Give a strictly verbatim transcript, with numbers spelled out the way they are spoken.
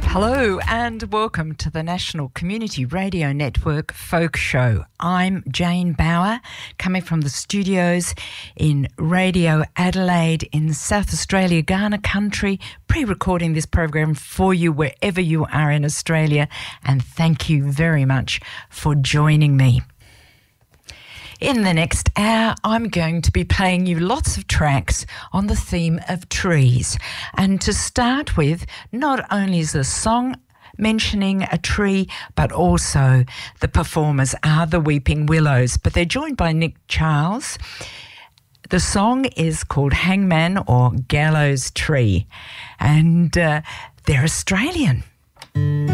Hello and welcome to the National Community Radio Network Folk Show. I'm Jane Bauer, coming from the studios in Radio Adelaide in South Australia, Kaurna country, pre-recording this program for you wherever you are in Australia, and thank you very much for joining me. In the next hour, I'm going to be playing you lots of tracks on the theme of trees. And to start with, not only is the song mentioning a tree, but also the performers are the Weeping Willows. But they're joined by Nick Charles. The song is called Hangman or Gallows Tree, and uh, they're Australian.